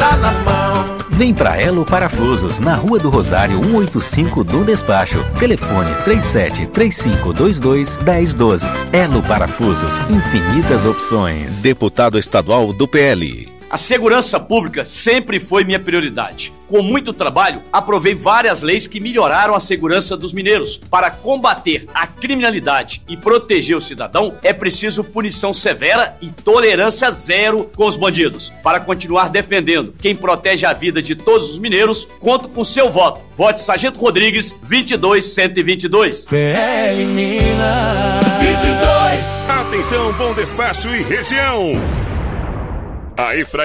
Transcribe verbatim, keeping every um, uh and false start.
tá na mão. Vem pra Elo Parafusos, na Rua do Rosário cento e oitenta e cinco do Despacho. Telefone três sete três cinco dois dois um zero um dois. Elo Parafusos, infinitas opções. Deputado estadual do P L. A segurança pública sempre foi minha prioridade. Com muito trabalho, aprovei várias leis que melhoraram a segurança dos mineiros. Para combater a criminalidade e proteger o cidadão, é preciso punição severa e tolerância zero com os bandidos. Para continuar defendendo quem protege a vida de todos os mineiros, conto com seu voto. Vote Sargento Rodrigues, vinte e dois cento e vinte e dois. P L Minas vinte e dois. Atenção, Bom Despacho e região. Aí, pra